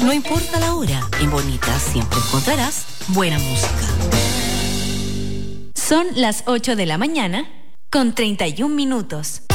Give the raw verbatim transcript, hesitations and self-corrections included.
No importa la hora, en Bonita siempre encontrarás buena música. Son las ocho de la mañana con treinta y un minutos.